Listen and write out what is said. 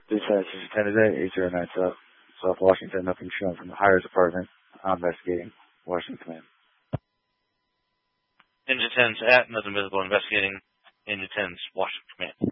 Dispatch is 10 today, 809 South Washington. Nothing shown from the hires department. I'm investigating. Washington Command. Engine 10's at, nothing visible, investigating. Engine 10's Washington Command.